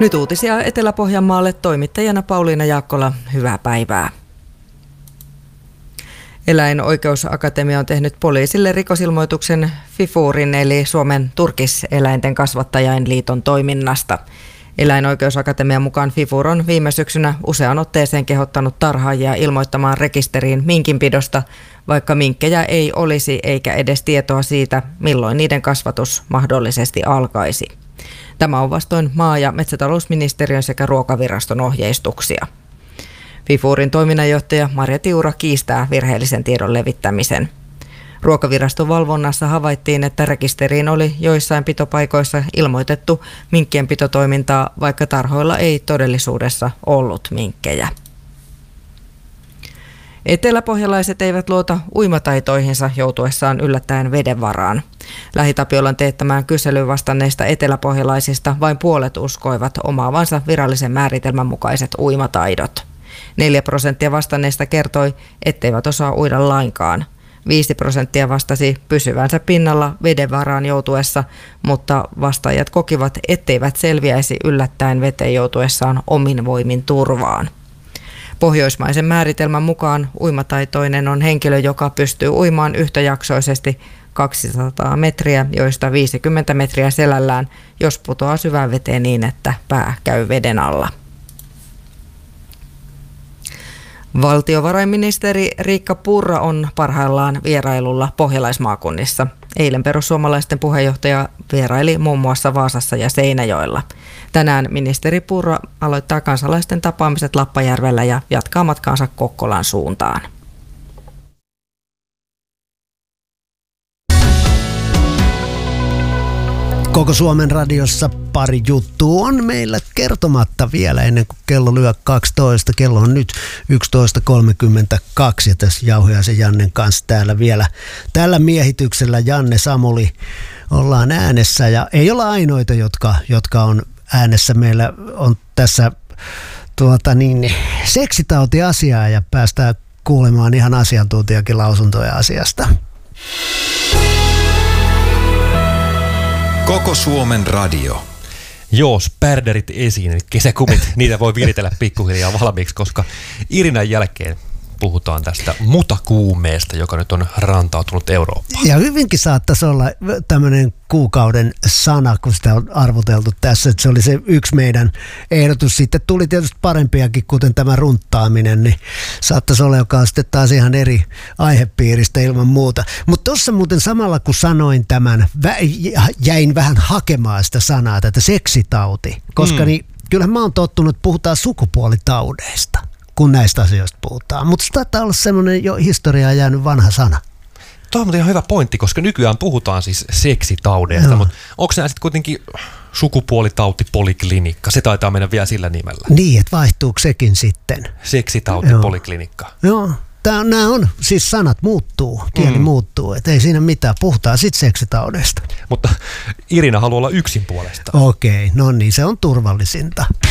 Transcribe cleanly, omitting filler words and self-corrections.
Nyt uutisia Etelä-Pohjanmaalle, toimittajana Pauliina Jaakkola. Hyvää päivää. Eläinoikeusakatemia on tehnyt poliisille rikosilmoituksen FIFURin eli Suomen turkiseläinten kasvattajainliiton toiminnasta. Eläinoikeusakatemian mukaan FIFUR on viime syksynä useaan otteeseen kehottanut tarhaajia ilmoittamaan rekisteriin minkinpidosta, vaikka minkkejä ei olisi eikä edes tietoa siitä, milloin niiden kasvatus mahdollisesti alkaisi. Tämä on vastoin maa- ja metsätalousministeriön sekä ruokaviraston ohjeistuksia. FIFURin toiminnanjohtaja Marja Tiura kiistää virheellisen tiedon levittämisen. Ruokaviraston valvonnassa havaittiin, että rekisteriin oli joissain pitopaikoissa ilmoitettu minkkien pitotoimintaa, vaikka tarhoilla ei todellisuudessa ollut minkkejä. Eteläpohjalaiset eivät luota uimataitoihinsa joutuessaan yllättäen veden varaan. Lähi-Tapiolan teettämään kyselyyn vastanneista eteläpohjalaisista vain puolet uskoivat omaavansa virallisen määritelmän mukaiset uimataidot. 4% vastanneista kertoi, etteivät osaa uida lainkaan. 5% vastasi pysyvänsä pinnalla veden varaan joutuessa, mutta vastaajat kokivat, etteivät selviäisi yllättäen veteen joutuessaan omin voimin turvaan. Pohjoismaisen määritelmän mukaan uimataitoinen on henkilö, joka pystyy uimaan yhtäjaksoisesti 200 metriä, joista 50 metriä selällään, jos putoaa syvään veteen niin, että pää käy veden alla. Valtiovarainministeri Riikka Purra on parhaillaan vierailulla pohjalaismaakunnissa. Eilen perussuomalaisten puheenjohtaja vieraili muun muassa Vaasassa ja Seinäjoella. Tänään ministeri Purra aloittaa kansalaisten tapaamiset Lappajärvellä ja jatkaa matkaansa Kokkolan suuntaan. Koko Suomen radiossa pari juttua on meillä kertomatta vielä ennen kuin kello lyö 12. Kello on nyt 11.32 ja tässä Jauhiaisen Jannen kanssa täällä vielä tällä miehityksellä Janne Samuli ollaan äänessä ja ei olla ainoita, jotka on äänessä. Meillä on tässä seksitautiasiaa ja päästään kuulemaan ihan asiantuntijakin lausuntoja asiasta. Koko Suomen radio. Joo, spärdärit esiin, eli kesäkumit, niitä voi viritellä pikkuhiljaa valmiiksi, koska Irinan jälkeen puhutaan tästä mutakuumeesta, joka nyt on rantautunut Eurooppaan. Ja hyvinkin saattaisi olla tämmöinen kuukauden sana, kun sitä on arvoteltu tässä, että se oli se yksi meidän ehdotus. Sitten tuli tietysti parempiakin, kuten tämä runttaaminen, niin saattaisi olla, joka on sitten taas ihan eri aihepiiristä ilman muuta. Mutta tuossa muuten samalla, kun sanoin tämän, jäin vähän hakemaan sitä sanaa, tätä seksitauti, koska niin, kyllähän mä oon tottunut, että puhutaan sukupuolitaudeista, kun näistä asioista puhutaan. Mutta se taitaa olla semmoinen jo historiaan jäänyt vanha sana. Tuo on ihan hyvä pointti, koska nykyään puhutaan siis seksitaudeista, mutta onko nämä sitten kuitenkin sukupuolitautipoliklinikka? Se taitaa mennä vielä sillä nimellä. Niin, että vaihtuuko sekin sitten? Seksitautipoliklinikka. Joo. Nämä on, siis sanat muuttuu, kieli muuttuu, että ei siinä mitään, puhutaan sitten seksitaudeista. Mutta Irina haluaa olla yksin puolesta. Okei, no niin, se on turvallisinta.